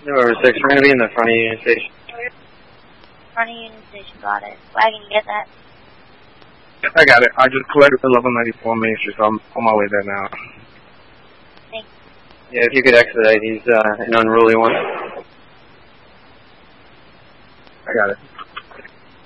November 6, we're going to be in the front of Union Station. Front of Union Station, got it. Wagon, you get that? I got it. I just collected 1194 Main Street, so I'm on my way there now. Thanks. Yeah, if you could expedite, he's an unruly one. I got it.